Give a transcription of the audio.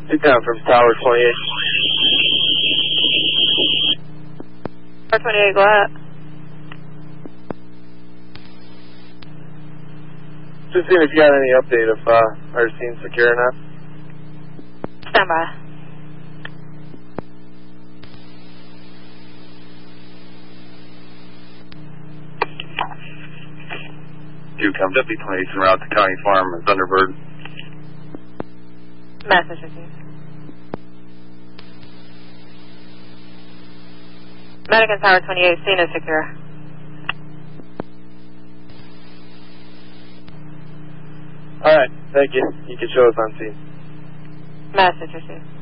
Two down from Tower 28. Tower 28, go ahead. Just seeing if you got any update if our scene's secure or not. Stand by. Ducom, Deputy 28 en route to County Farm and Thunderbird. Message received. Medic Tower 28, scene is secure. Alright, thank you. You can show us on scene. Message received.